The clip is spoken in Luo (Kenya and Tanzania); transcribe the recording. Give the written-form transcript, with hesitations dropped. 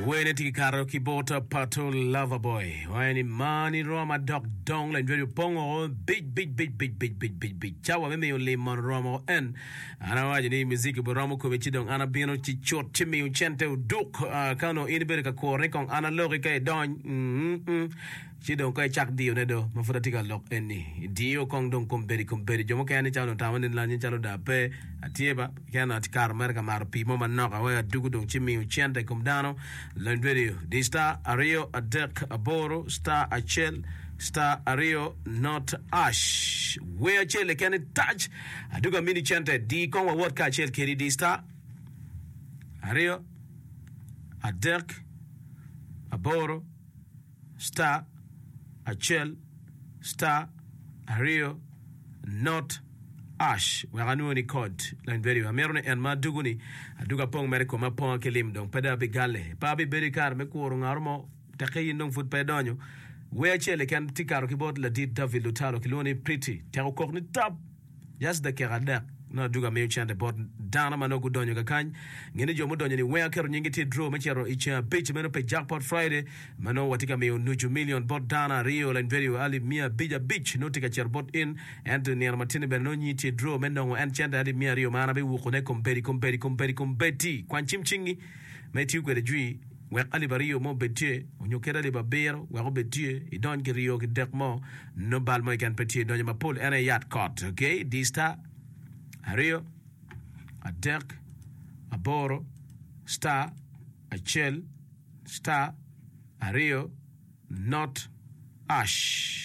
Wene tiki karo kibota pato lover boy. Wene mani roma dog dong len very pongo big. Chawa meme yo le man roma en. Ana waje ni muziki boramo ko bechidong ana bino chi chot chimi uchente uduk kano inibere ka kore kong ana logi kay don. Chidong kay chak dio nedo mafuta tika lok eni. Dio kong dong kumberi. Jomo kaya ni chalo tawanin lanyin chalo da pe atieba kaya na tikar merka marupi moma noka waya dugu dong chimi uchente kumdano. Learn video. The star Ario Adek Aboro, star Achel, star Ario not Ash. Where Chele can it touch? Aduga mini chante. D Kongwa what ka Chel Keri the star Ario Adek Aboro, star Achel, star Ario not Ash, we are ni code line video. Amerone en maduguni aduga pong mereko ma pong kelim dong pada bigale. Pabi berikar me kuru ngarmo takayin dong foot pedonyo. We chele kan tikaro kibot la dit David Lutalo kiloni pretty. Tero kokni top. Just the keradak. No duga me chante bot dana manogu donyo kakany. Ngene jomo donyo ni wea kero nyingiti draw mechero icha bitch meno pe jackpot Friday. Mano watika me nuju million bot dana Rio line video ali mia bija bitch no tika cher bot in and ni martini ben no nyiti draw meno and chante ali mia Rio mana be wukone kompeti kwan chimchingi meti ukwe jui wek ali bario mo betie onyokera li babero wek betie idon ki Rio ki dek mo no bal mo ikan petie donyo mapol ene yat court okay dista Ario, Adek, Aboro, star, Achel, star, Ario, not Ash.